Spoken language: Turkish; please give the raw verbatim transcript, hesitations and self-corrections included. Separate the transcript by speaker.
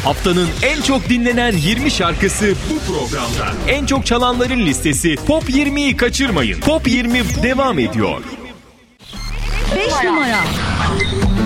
Speaker 1: Haftanın en çok dinlenen yirmi şarkısı bu programda. En çok çalanların listesi Top yirmiyi kaçırmayın. Top yirmi devam ediyor.
Speaker 2: beş numara.